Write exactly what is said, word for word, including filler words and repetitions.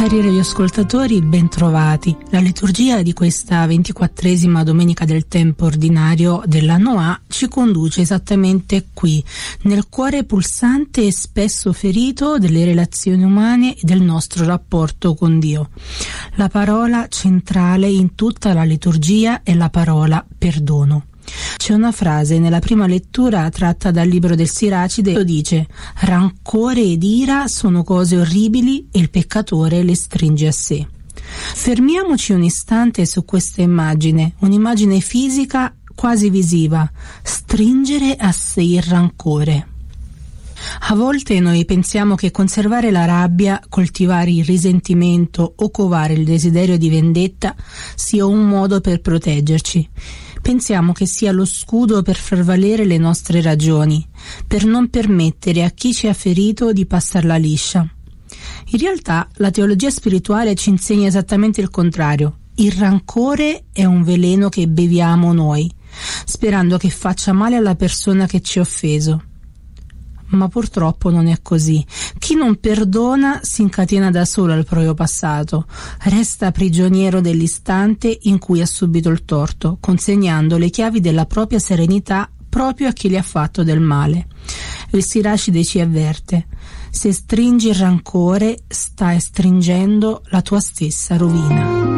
Cari radioascoltatori, bentrovati. La liturgia di questa ventiquattresima domenica del tempo ordinario dell'anno A ci conduce esattamente qui, nel cuore pulsante e spesso ferito delle relazioni umane e del nostro rapporto con Dio. La parola centrale in tutta la liturgia è la parola perdono. C'è una frase nella prima lettura tratta dal libro del Siracide che dice: rancore ed ira sono cose orribili e il peccatore le stringe a sé. Fermiamoci un istante su questa immagine, un'immagine fisica quasi visiva: stringere a sé il rancore. A volte noi pensiamo che conservare la rabbia, coltivare il risentimento o covare il desiderio di vendetta sia un modo per proteggerci. Pensiamo che sia lo scudo per far valere le nostre ragioni, per non permettere a chi ci ha ferito di passarla liscia. In realtà la teologia spirituale ci insegna esattamente il contrario. Il rancore è un veleno che beviamo noi, sperando che faccia male alla persona che ci ha offeso. Ma purtroppo non è così. Chi non perdona si incatena da solo al proprio passato, resta prigioniero dell'istante in cui ha subito il torto, consegnando le chiavi della propria serenità proprio a chi gli ha fatto del male. Il Siracide ci avverte: se stringi il rancore, stai stringendo la tua stessa rovina.